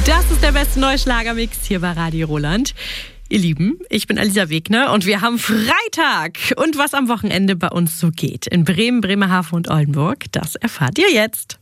Das ist der beste Neuschlagermix hier bei Radio Roland. Ihr Lieben, ich bin Alisa Wegner und wir haben Freitag. Und was am Wochenende bei uns so geht in Bremen, Bremerhaven und Oldenburg, das erfahrt ihr jetzt.